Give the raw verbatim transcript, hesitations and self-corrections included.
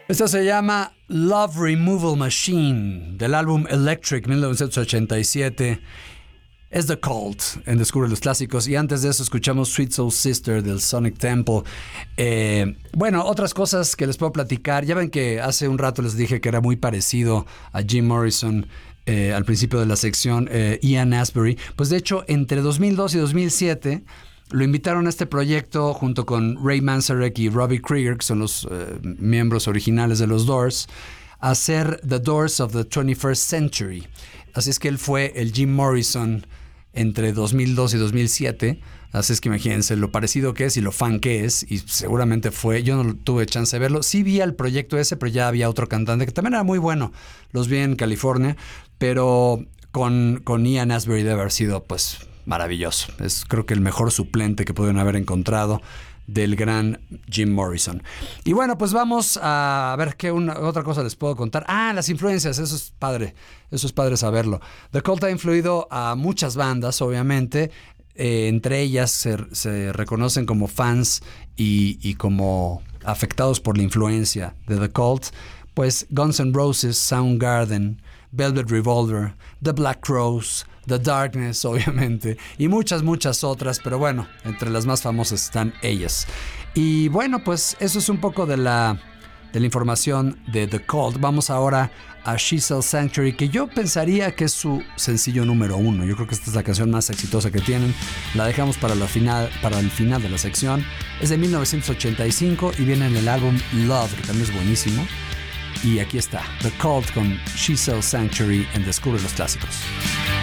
Esta se llama Love Removal Machine, del álbum Electric mil novecientos ochenta y siete. Es The Cult en Descubre los Clásicos. Y antes de eso escuchamos Sweet Soul Sister del Sonic Temple. Eh, bueno, otras cosas que les puedo platicar. Ya ven que hace un rato les dije que era muy parecido a Jim Morrison eh, al principio de la sección, eh, Ian Astbury. Pues de hecho, entre dos mil dos y dos mil siete lo invitaron a este proyecto junto con Ray Manzarek y Robbie Krieger, que son los eh, miembros originales de los Doors, a hacer The Doors of the twenty-first Century. Así es que él fue el Jim Morrison entre dos mil dos y dos mil siete. Así es que imagínense lo parecido que es y lo fan que es. Y seguramente fue, yo no tuve chance de verlo. Sí vi el proyecto ese, pero ya había otro cantante que también era muy bueno. Los vi en California, pero con, con Ian Astbury debe haber sido pues maravilloso. Es creo que el mejor suplente que pudieron haber encontrado del gran Jim Morrison. Y bueno, pues vamos a ver qué una, otra cosa les puedo contar. Ah, las influencias, eso es padre, eso es padre saberlo. The Cult ha influido a muchas bandas, obviamente, eh, entre ellas se, se reconocen como fans y, y como afectados por la influencia de The Cult, pues Guns N' Roses, Soundgarden, Velvet Revolver, The Black Crowes, The Darkness, obviamente, y muchas, muchas otras, pero bueno, entre las más famosas están ellas. Y bueno, pues eso es un poco de la, de la información de The Cult. Vamos ahora a She Sells Sanctuary, que yo pensaría que es su sencillo número uno. Yo creo que esta es la canción más exitosa que tienen. La dejamos para, la final, para el final de la sección. Es de mil novecientos ochenta y cinco y viene en el álbum Love, que también es buenísimo. Y aquí está, The Cult con She Sells Sanctuary en Descubre los Clásicos.